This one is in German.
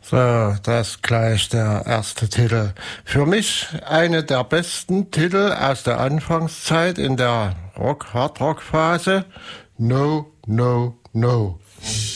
So, das gleich der erste Titel. Für mich eine der besten Titel aus der Anfangszeit in der Hardrock-Phase. No, no, no.